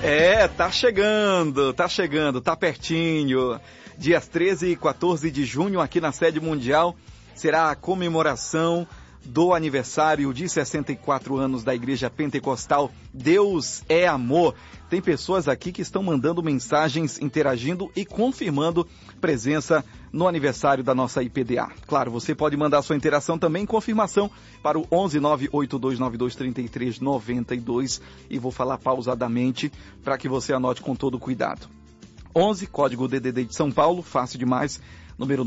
Tá pertinho. Dias 13 e 14 de junho, aqui na sede mundial, será a comemoração do aniversário de 64 anos da Igreja Pentecostal Deus é Amor. Tem pessoas aqui que estão mandando mensagens, interagindo e confirmando presença no aniversário da nossa IPDA. Claro, você pode mandar sua interação também, confirmação para o 11982923392 e vou falar pausadamente para que você anote com todo cuidado. 11, código DDD de São Paulo, fácil demais, número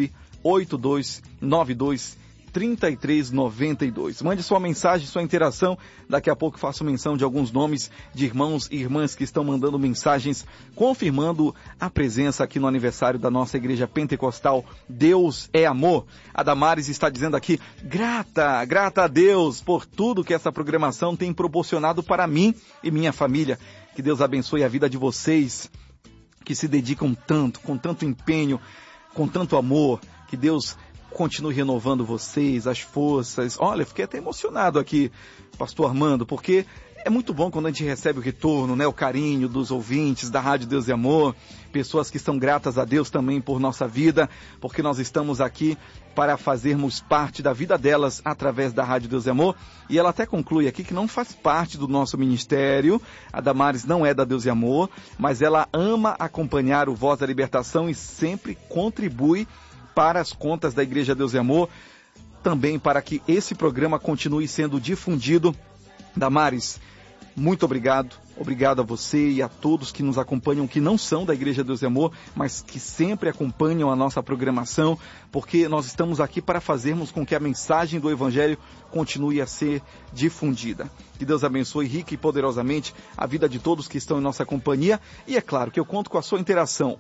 982923392. Mande sua mensagem, sua interação. Daqui a pouco faço menção de alguns nomes de irmãos e irmãs que estão mandando mensagens confirmando a presença aqui no aniversário da nossa Igreja Pentecostal Deus é Amor. A Damares está dizendo aqui, grata a Deus por tudo que essa programação tem proporcionado para mim e minha família. Que Deus abençoe a vida de vocês que se dedicam tanto, com tanto empenho, com tanto amor. Que Deus continue renovando vocês, as forças. Olha, fiquei até emocionado aqui, pastor Armando, porque é muito bom quando a gente recebe o retorno, né? O carinho dos ouvintes da Rádio Deus e Amor, pessoas que estão gratas a Deus também por nossa vida, porque nós estamos aqui para fazermos parte da vida delas através da Rádio Deus e Amor. E ela até conclui aqui que não faz parte do nosso ministério, a Damares não é da Deus e Amor, mas ela ama acompanhar o Voz da Libertação e sempre contribui para as contas da Igreja Deus e Amor, também para que esse programa continue sendo difundido. Damares, muito obrigado. Obrigado a você e a todos que nos acompanham, que não são da Igreja Deus e Amor, mas que sempre acompanham a nossa programação, porque nós estamos aqui para fazermos com que a mensagem do Evangelho continue a ser difundida. Que Deus abençoe rica e poderosamente a vida de todos que estão em nossa companhia. E é claro que eu conto com a sua interação.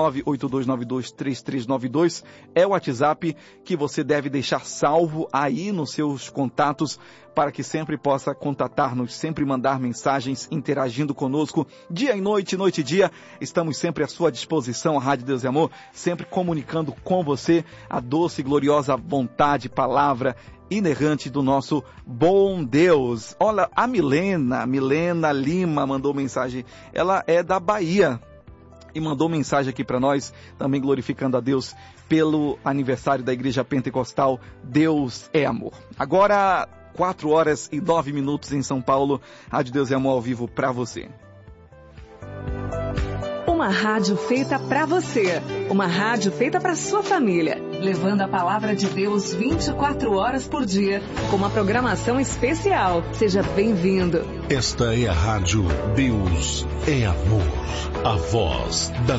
11982923392 é o WhatsApp que você deve deixar salvo aí nos seus contatos, para que sempre possa contatar-nos, sempre mandar mensagens, interagindo conosco, dia e noite e dia. Estamos sempre à sua disposição, a Rádio Deus e Amor, sempre comunicando com você a doce e gloriosa vontade, palavra inerrante do nosso bom Deus. Olha, a Milena Lima mandou mensagem. Ela é da Bahia e mandou mensagem aqui para nós, também glorificando a Deus pelo aniversário da Igreja Pentecostal Deus é Amor. Agora 4h09 em São Paulo. Rádio Deus e Amor ao vivo para você. Uma rádio feita para você. Uma rádio feita para sua família. Levando a palavra de Deus 24 horas por dia. Com uma programação especial. Seja bem-vindo. Esta é a Rádio Deus é Amor. A voz da